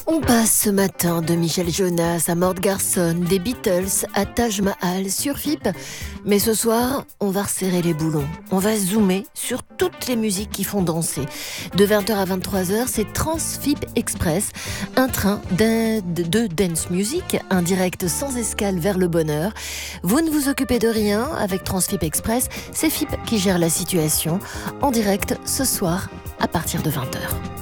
On passe ce matin de Michel Jonas à Mort Garson, des Beatles à Taj Mahal sur FIP. Mais ce soir, on va resserrer les boulons. On va zoomer sur toutes les musiques qui font danser. De 20h à 23h, c'est Transfip Express, un train de dance music, un direct sans escale vers le bonheur. Vous ne vous occupez de rien avec Transfip Express, c'est FIP qui gère la situation. En direct ce soir à partir de 20h.